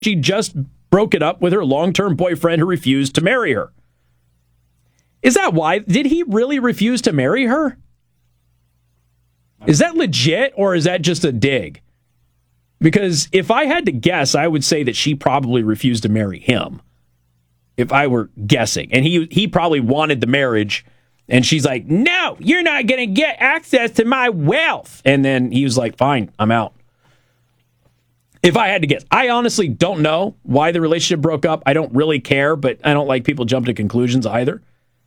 she just broke it up with her long-term boyfriend who refused to marry her. Is that why? Did he really refuse to marry her? Is that legit, or is that just a dig? Because if I had to guess, I would say that she probably refused to marry him. If I were guessing. And he probably wanted the marriage, and she's like, no, you're not going to get access to my wealth. And then he was like, fine, I'm out. If I had to guess. I honestly don't know why the relationship broke up. I don't really care, but I don't like people jump to conclusions either.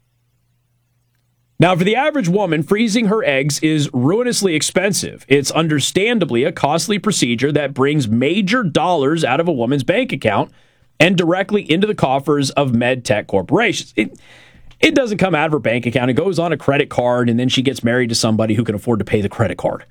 Now, for the average woman, freezing her eggs is ruinously expensive. It's understandably a costly procedure that brings major dollars out of a woman's bank account and directly into the coffers of med tech corporations. It doesn't come out of her bank account. It goes on a credit card, and then she gets married to somebody who can afford to pay the credit card.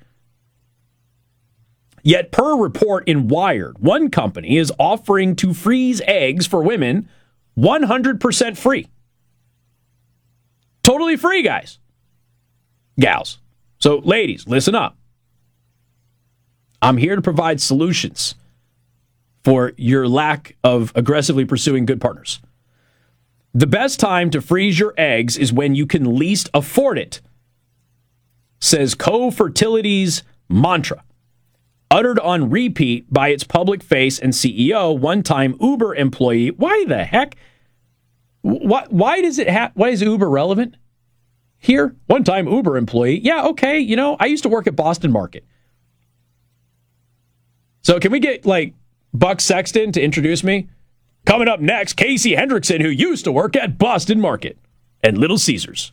Yet, per report in Wired, one company is offering to freeze eggs for women 100% free. Totally free, guys. Gals. So, ladies, listen up. I'm here to provide solutions for your lack of aggressively pursuing good partners. The best time to freeze your eggs is when you can least afford it, says Co-Fertility's mantra. Uttered on repeat by its public face and CEO, one-time Uber employee. Why the heck? Why is Uber relevant here? One-time Uber employee. Yeah, okay. You know, I used to work at Boston Market. So can we get, like, Buck Sexton to introduce me? Coming up next, Casey Hendrickson, who used to work at Boston Market and Little Caesars.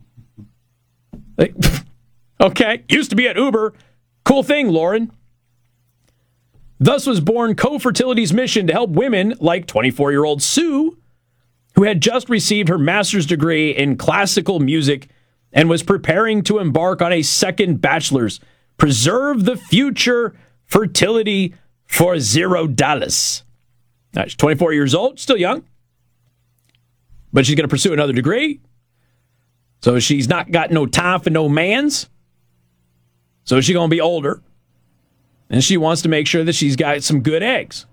Okay, used to be at Uber. Cool thing, Lauren. Thus was born Co-Fertility's mission to help women like 24-year-old Sue, who had just received her master's degree in classical music and was preparing to embark on a second bachelor's. Preserve the future fertility for $0. Now, she's 24 years old, still young, but she's going to pursue another degree. So she's not got no time for no mans. So she's going to be older, and she wants to make sure that she's got some good eggs.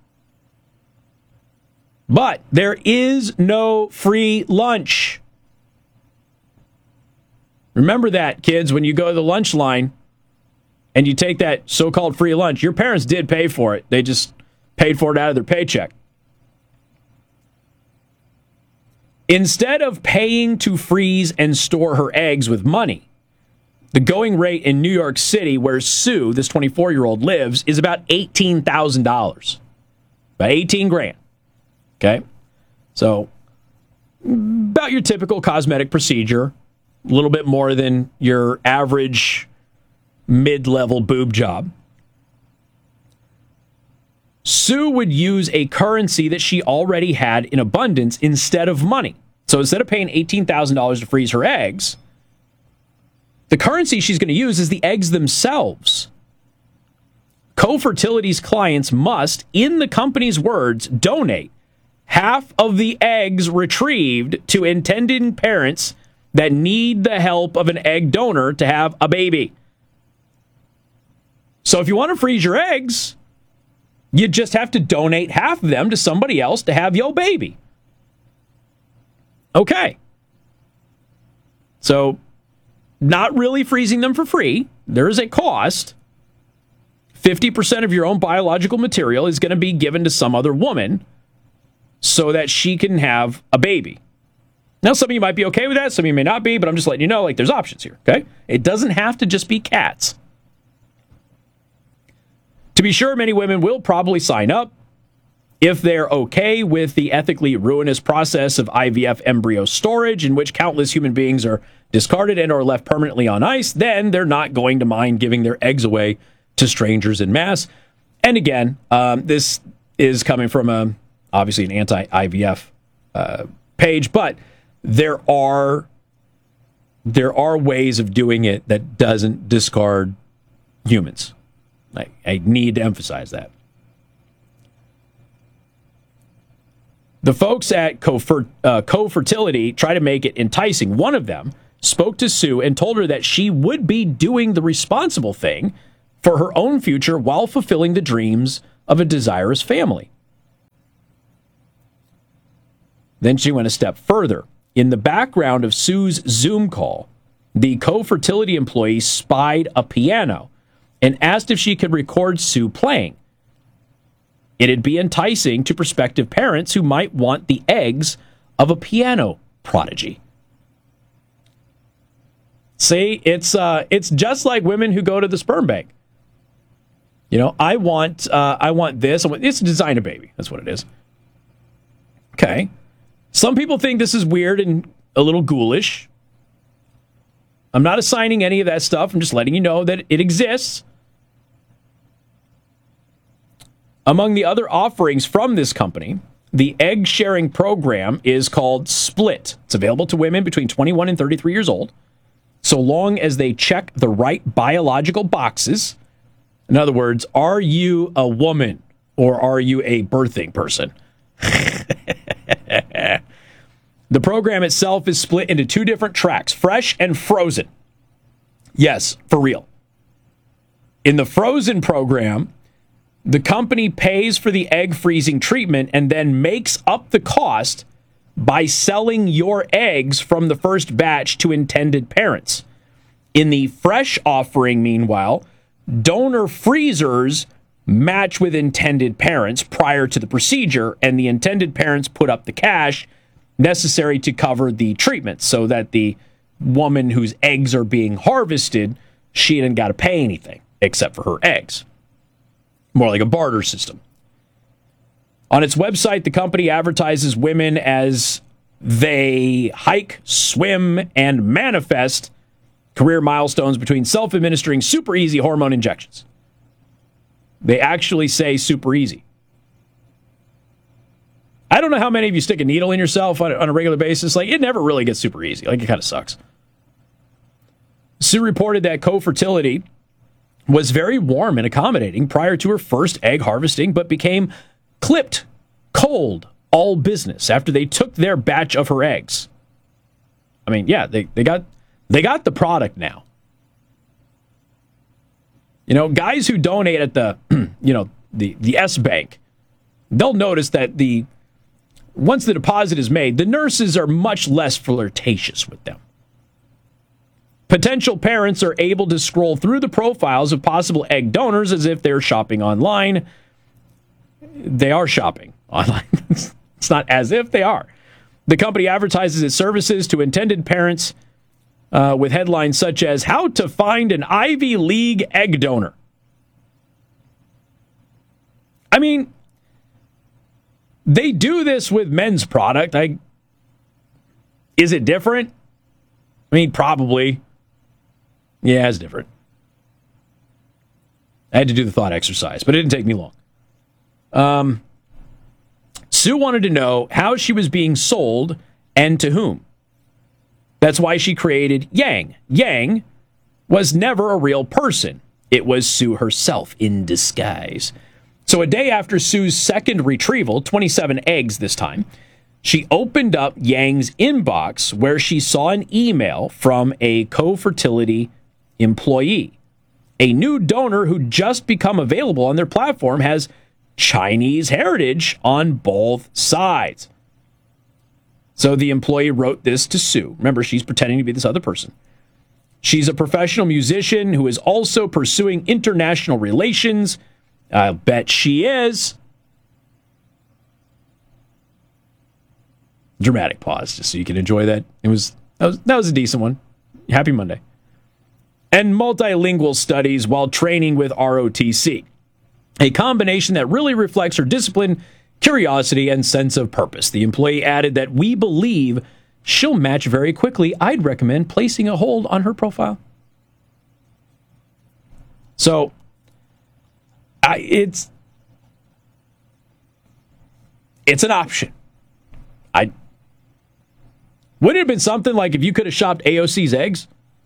But there is no free lunch. Remember that, kids, when you go to the lunch line and you take that so-called free lunch, your parents did pay for it. They just paid for it out of their paycheck. Instead of paying to freeze and store her eggs with money, the going rate in New York City, where Sue, this 24-year-old, lives, is about $18,000. About 18 grand. Okay? So, about your typical cosmetic procedure. A little bit more than your average mid-level boob job. Sue would use a currency that she already had in abundance instead of money. So instead of paying $18,000 to freeze her eggs, the currency she's going to use is the eggs themselves. Co-Fertility's clients must, in the company's words, donate half of the eggs retrieved to intended parents that need the help of an egg donor to have a baby. So if you want to freeze your eggs, you just have to donate half of them to somebody else to have your baby. Okay. So, not really freezing them for free. There is a cost. 50% of your own biological material is going to be given to some other woman so that she can have a baby. Now, some of you might be okay with that. Some of you may not be, but I'm just letting you know, like, there's options here, okay? It doesn't have to just be cats. To be sure, many women will probably sign up if they're okay with the ethically ruinous process of IVF embryo storage, in which countless human beings are discarded and are left permanently on ice. Then they're not going to mind giving their eggs away to strangers en masse. And again, this is coming from obviously an anti-IVF page, but there are ways of doing it that doesn't discard humans. I need to emphasize that. The folks at Co-Fertility try to make it enticing. One of them spoke to Sue and told her that she would be doing the responsible thing for her own future while fulfilling the dreams of a desirous family. Then she went a step further. In the background of Sue's Zoom call, the co-fertility employee spied a piano and asked if she could record Sue playing. It'd be enticing to prospective parents who might want the eggs of a piano prodigy. See, it's just like women who go to the sperm bank. You know, I want this. It's design a baby. That's what it is. Okay. Some people think this is weird and a little ghoulish. I'm not assigning any of that stuff. I'm just letting you know that it exists. Among the other offerings from this company, the egg sharing program is called Split. It's available to women between 21 and 33 years old, so long as they check the right biological boxes. In other words, are you a woman or are you a birthing person? The program itself is split into two different tracks, fresh and frozen. Yes, for real. In the frozen program, the company pays for the egg freezing treatment and then makes up the cost by selling your eggs from the first batch to intended parents. In the fresh offering, meanwhile, donor freezers match with intended parents prior to the procedure, and the intended parents put up the cash necessary to cover the treatment so that the woman whose eggs are being harvested, she didn't got to pay anything except for her eggs. More like a barter system. On its website, the company advertises women as they hike, swim, and manifest career milestones between self-administering super easy hormone injections. They actually say super easy. I don't know how many of you stick a needle in yourself on a regular basis. Like, it never really gets super easy. Like, it kind of sucks. Sue reported that co-fertility was very warm and accommodating prior to her first egg harvesting, but became clipped, cold, all business after they took their batch of her eggs. I mean, yeah, they got the product now. You know, guys who donate at the the S Bank, they'll notice that once the deposit is made, the nurses are much less flirtatious with them. Potential parents are able to scroll through the profiles of possible egg donors as if they're shopping online. They are shopping online. It's not as if they are. The company advertises its services to intended parents with headlines such as "How to Find an Ivy League Egg Donor." I mean, they do this with men's product. Is it different? I mean, probably. Yeah, it's different. I had to do the thought exercise, but it didn't take me long. Sue wanted to know how she was being sold and to whom. That's why she created Yang. Yang was never a real person. It was Sue herself in disguise. So a day after Sue's second retrieval, 27 eggs this time, she opened up Yang's inbox where she saw an email from a co-fertility employee. A new donor who just become available on their platform has Chinese heritage on both sides. So the employee wrote this to Sue. Remember, she's pretending to be this other person. She's a professional musician who is also pursuing international relations. I'll bet she is. Dramatic pause, just so you can enjoy that. That was a decent one. Happy Monday. And multilingual studies while training with ROTC. A combination that really reflects her discipline, curiosity, and sense of purpose. The employee added that we believe she'll match very quickly. I'd recommend placing a hold on her profile. So, it's an option. Wouldn't it have been something like if you could have shopped AOC's eggs?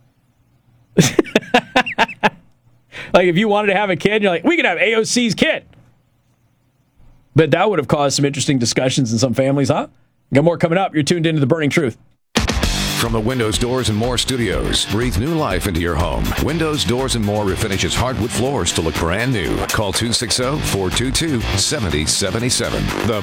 Like if you wanted to have a kid, you're like, we could have AOC's kid. But that would have caused some interesting discussions in some families, huh? Got more coming up. You're tuned into The Burning Truth. From the Windows, Doors, and More studios, breathe new life into your home. Windows, Doors, and More refinishes hardwood floors to look brand new. Call 260-422-7077. The